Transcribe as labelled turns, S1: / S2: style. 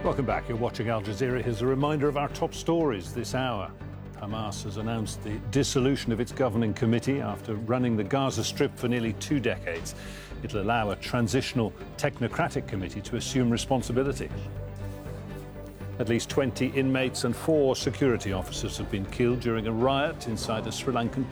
S1: Welcome back. You're watching Al Jazeera. Here's a reminder of our top stories this hour. Hamas has announced the dissolution of its governing committee after running the Gaza Strip for nearly 2 decades. It'll allow a transitional technocratic committee to assume responsibility. At least 20 inmates and 4 security officers have been killed during a riot inside a Sri Lankan